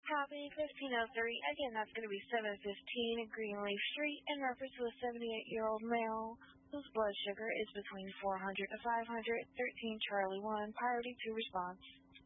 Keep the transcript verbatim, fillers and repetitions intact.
Copy fifteen oh three. Again, that's going to be seven fifteen Greenleaf Street in reference to a seventy-eight-year-old male whose blood sugar is between four hundred to five hundred. thirteen Charlie one. Priority to response.